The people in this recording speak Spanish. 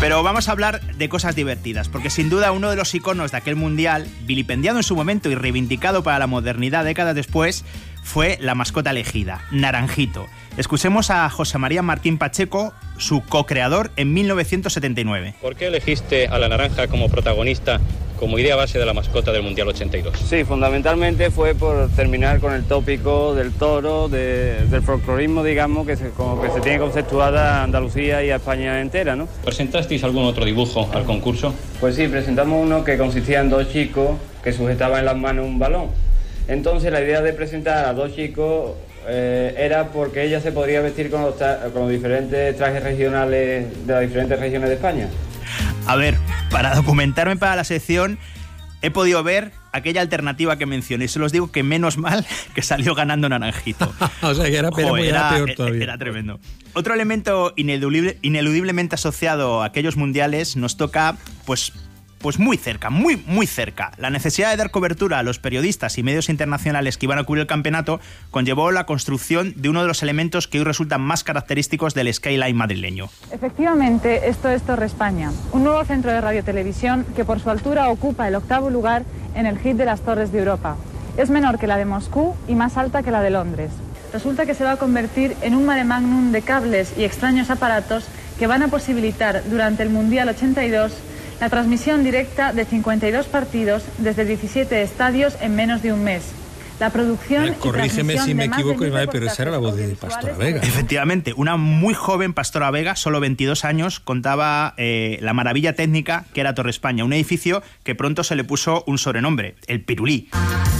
Pero vamos a hablar de cosas divertidas, porque sin duda uno de los iconos de aquel mundial, vilipendiado en su momento y reivindicado para la modernidad décadas después, fue la mascota elegida, Naranjito. Escuchemos a José María Martín Pacheco, su co-creador en 1979. ¿Por qué elegiste a la naranja como protagonista, como idea base de la mascota del Mundial 82? Sí, fundamentalmente fue por terminar con el tópico del toro, del folclorismo, digamos, como que se tiene conceptuada a Andalucía y a España entera, ¿no? ¿Presentasteis algún otro dibujo al concurso? Pues sí, presentamos uno que consistía en dos chicos que sujetaban en las manos un balón. Entonces la idea de presentar a dos chicos era porque ella se podría vestir con los diferentes trajes regionales de las diferentes regiones de España. A ver, para documentarme para la sección he podido ver aquella alternativa que mencioné y se los digo que menos mal que salió ganando Naranjito. O sea, que era peor todavía. Era tremendo. Otro elemento ineludiblemente asociado a aquellos mundiales nos toca, pues muy cerca, muy cerca. La necesidad de dar cobertura a los periodistas y medios internacionales que iban a cubrir el campeonato conllevó la construcción de uno de los elementos que hoy resultan más característicos del skyline madrileño. Efectivamente, esto es Torre España, un nuevo centro de radiotelevisión que por su altura ocupa el 8º lugar en el hit de las torres de Europa. Es menor que la de Moscú y más alta que la de Londres. Resulta que se va a convertir en un mare magnum de cables y extraños aparatos que van a posibilitar durante el Mundial 82 la transmisión directa de 52 partidos desde 17 estadios en menos de un mes. La producción corrígeme si me equivoco, Ismael, pero esa era la voz de Pastora Vega. Efectivamente, una muy joven Pastora Vega, solo 22 años, contaba la maravilla técnica que era Torre España, un edificio que pronto se le puso un sobrenombre, el Pirulí.